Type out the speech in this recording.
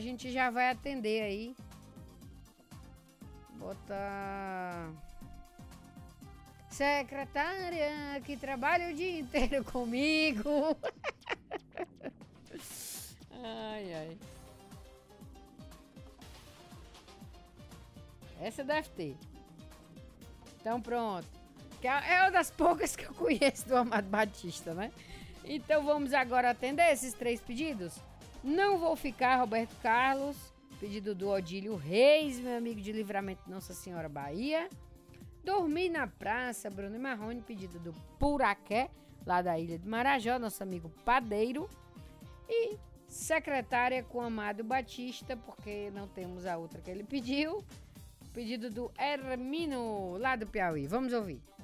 gente já vai atender aí. Botar... Secretária que trabalha o dia inteiro comigo. Ai, ai. Essa deve ter. Então pronto. Que é uma das poucas que eu conheço do Amado Batista, né? Então vamos agora atender esses 3 pedidos. Não vou ficar, Roberto Carlos. Pedido do Odílio Reis, meu amigo de Livramento Nossa Senhora Bahia. Dormir na praça, Bruno e Marrone. Pedido do Puraqué, lá da Ilha de Marajó, nosso amigo Padeiro. E secretária com Amado Batista, porque não temos a outra que ele pediu. Pedido do Hermino, lá do Piauí. Vamos ouvir.